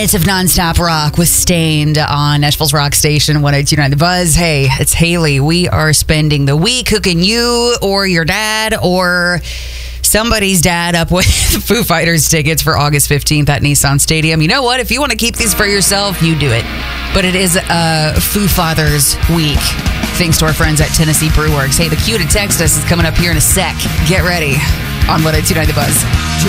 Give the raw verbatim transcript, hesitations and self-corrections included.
It's of nonstop rock with Stained on Nashville's Rock Station one oh two point nine The Buzz. Hey, it's Haley. We are spending the week hooking you or your dad or somebody's dad up with Foo Fighters tickets for August fifteenth at Nissan Stadium. You know what? If you want to keep these for yourself, you do it. But it is a Foo Fathers week, thanks to our friends at Tennessee Brew Works. Hey, the cue to text us is coming up here in a sec. Get ready on one oh two point nine The Buzz.